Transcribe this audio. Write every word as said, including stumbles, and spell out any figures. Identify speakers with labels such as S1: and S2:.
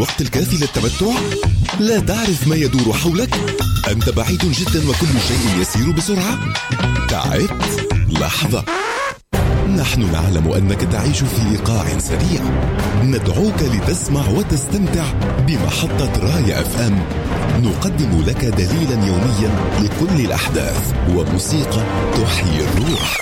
S1: وقت الكافي للتمتع؟ لا تعرف ما يدور حولك؟ أنت بعيد جدا وكل شيء يسير بسرعة؟ تعبت؟ لحظة، نحن نعلم أنك تعيش في إيقاع سريع. ندعوك لتسمع وتستمتع بمحطة راية اف ام. نقدم لك دليلا يوميا لكل الأحداث وموسيقى تحيي الروح.